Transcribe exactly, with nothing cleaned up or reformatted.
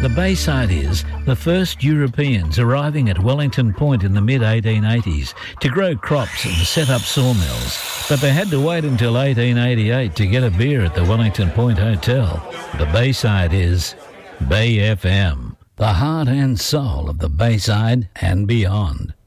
The Bayside is the first Europeans arriving at Wellington Point in the mid eighteen eighties to grow crops and set up sawmills, but they had to wait until eighteen eighty-eight to get a beer at the Wellington Point Hotel. The Bayside is Bay F M, the heart and soul of the Bayside and beyond.